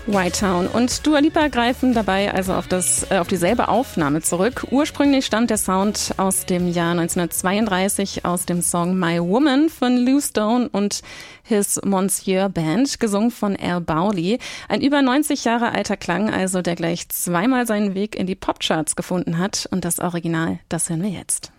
White Town und Dua Lipa greifen dabei also auf dieselbe Aufnahme zurück. Ursprünglich stammt der Sound aus dem Jahr 1932 aus dem Song My Woman von Lou Stone und His Monsieur Band, gesungen von Al Bowlly. Ein über 90 Jahre alter Klang, also der gleich zweimal seinen Weg in die Popcharts gefunden hat. Und das Original, das hören wir jetzt.